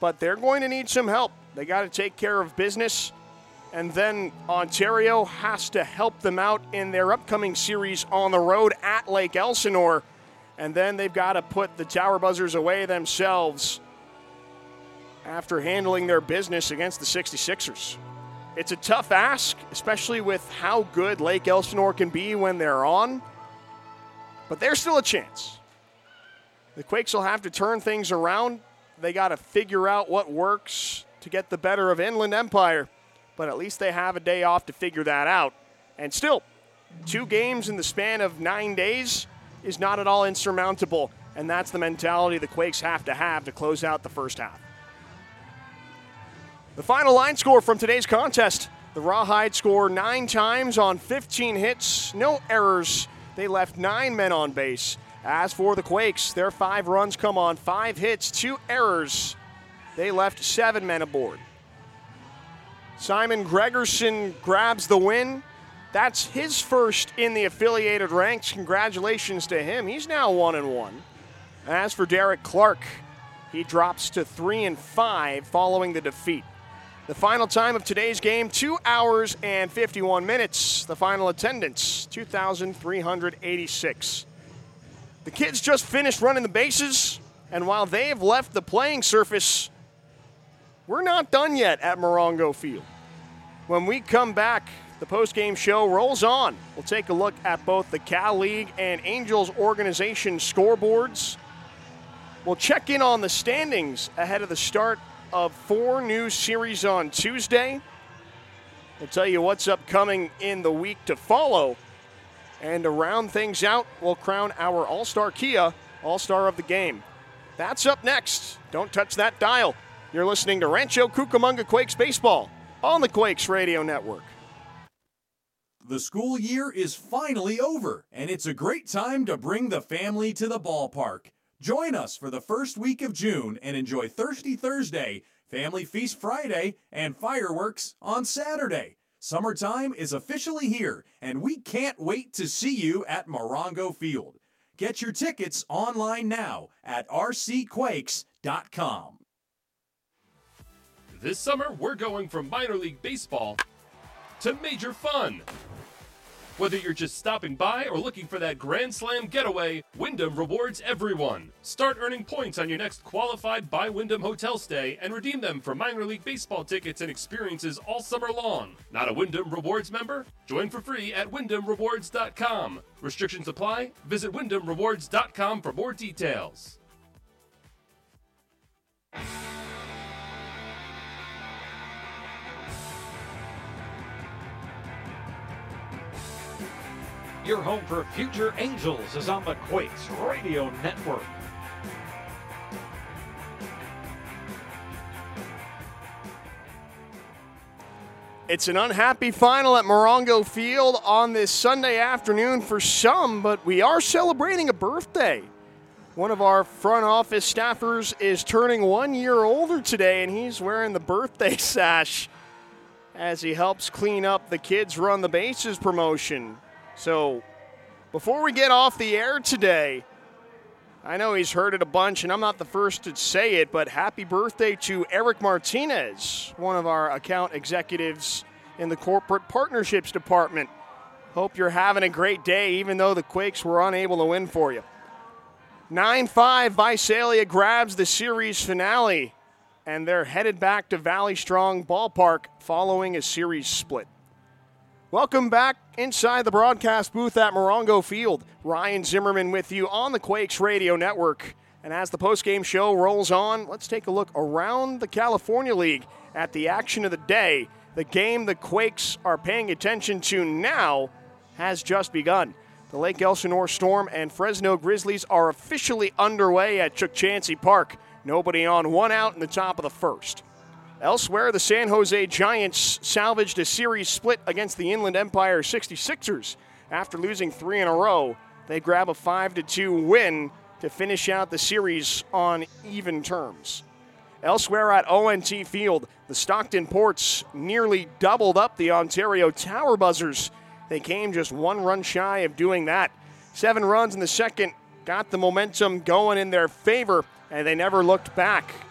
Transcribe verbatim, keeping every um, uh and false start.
but they're going to need some help. They got to take care of business, and then Ontario has to help them out in their upcoming series on the road at Lake Elsinore, and then they've got to put the Tower Buzzers away themselves after handling their business against the sixty-sixers. It's a tough ask, especially with how good Lake Elsinore can be when they're on, but there's still a chance. The Quakes will have to turn things around. They got to figure out what works to get the better of Inland Empire, but at least they have a day off to figure that out. And still, two games in the span of nine days is not at all insurmountable, and that's the mentality the Quakes have to have to close out the first half. The final line score from today's contest. The Rawhide score nine times on fifteen hits, no errors. They left nine men on base. As for the Quakes, their five runs come on five hits, two errors. They left seven men aboard. Simon Gregerson grabs the win. That's his first in the affiliated ranks. Congratulations to him. He's now one and one. As for Derek Clark, he drops to three and five following the defeat. The final time of today's game, two hours and fifty-one minutes. The final attendance, two thousand three hundred eighty-six. The kids just finished running the bases, and while they've left the playing surface, we're not done yet at Morongo Field. When we come back, the postgame show rolls on. We'll take a look at both the Cal League and Angels organization scoreboards. We'll check in on the standings ahead of the start of four new series on Tuesday. We'll tell you what's upcoming in the week to follow. And to round things out, we'll crown our All-Star Kia All-Star of the Game. That's up next. Don't touch that dial. You're listening to Rancho Cucamonga Quakes Baseball on the Quakes Radio Network. The school year is finally over, and it's a great time to bring the family to the ballpark. Join us for the first week of June and enjoy Thirsty Thursday, Family Feast Friday, and fireworks on Saturday. Summertime is officially here, and we can't wait to see you at Morongo Field. Get your tickets online now at r c quakes dot com. This summer, we're going from minor league baseball to major fun. Whether you're just stopping by or looking for that Grand Slam getaway, Wyndham rewards everyone. Start earning points on your next qualified by Wyndham hotel stay and redeem them for minor league baseball tickets and experiences all summer long. Not a Wyndham Rewards member? Join for free at wyndham rewards dot com. Restrictions apply. Visit wyndham rewards dot com for more details. Your home for future Angels is on the Quakes Radio Network. It's an unhappy final at Morongo Field on this Sunday afternoon for some, but we are celebrating a birthday. One of our front office staffers is turning one year older today, and he's wearing the birthday sash as he helps clean up the Kids Run the Bases promotion. So, before we get off the air today, I know he's heard it a bunch, and I'm not the first to say it, but happy birthday to Eric Martinez, one of our account executives in the Corporate Partnerships Department. Hope you're having a great day, even though the Quakes were unable to win for you. nine five, Visalia grabs the series finale, and they're headed back to Valley Strong Ballpark following a series split. Welcome back inside the broadcast booth at Morongo Field. Ryan Zimmerman with you on the Quakes Radio Network. And as the postgame show rolls on, let's take a look around the California League at the action of the day. The game the Quakes are paying attention to now has just begun. The Lake Elsinore Storm and Fresno Grizzlies are officially underway at Chukchansi Park. Nobody on, one out in the top of the first. Elsewhere, the San Jose Giants salvaged a series split against the Inland Empire sixty-sixers. After losing three in a row, they grab a five to two win to finish out the series on even terms. Elsewhere at O N T Field, the Stockton Ports nearly doubled up the Ontario Tower Buzzers. They came just one run shy of doing that. Seven runs in the second got the momentum going in their favor, and they never looked back.